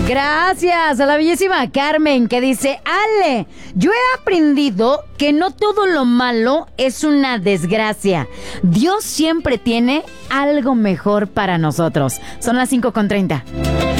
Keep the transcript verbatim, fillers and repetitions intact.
Gracias a la bellísima Carmen que dice: Ale, yo he aprendido que no todo lo malo es una desgracia. Dios siempre tiene algo mejor para nosotros. Son las cinco con treinta.